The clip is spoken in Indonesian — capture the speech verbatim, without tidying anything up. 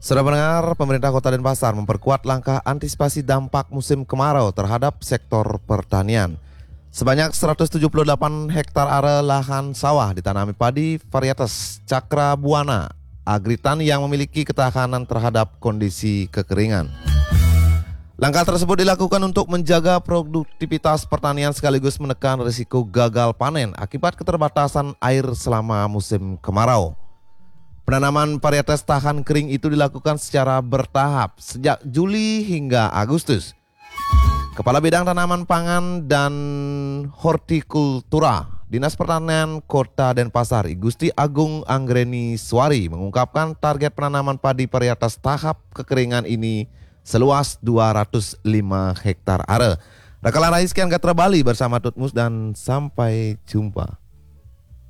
Sudah mendengar, pemerintah Kota Denpasar memperkuat langkah antisipasi dampak musim kemarau terhadap sektor pertanian. Sebanyak seratus tujuh puluh delapan hektar area lahan sawah ditanami padi varietas Cakra Buana Agritan yang memiliki ketahanan terhadap kondisi kekeringan. Langkah tersebut dilakukan untuk menjaga produktivitas pertanian sekaligus menekan risiko gagal panen akibat keterbatasan air selama musim kemarau. Penanaman varietas tahan kering itu dilakukan secara bertahap sejak Juli hingga Agustus. Kepala Bidang Tanaman Pangan dan Hortikultura Dinas Pertanian Kota Denpasar, I Gusti Agung Anggreni Suari mengungkapkan target penanaman padi varietas tahap kekeringan ini seluas dua ratus lima hektar area. Rakalan Rais Kian Gatra Bali bersama Tutmus dan sampai jumpa.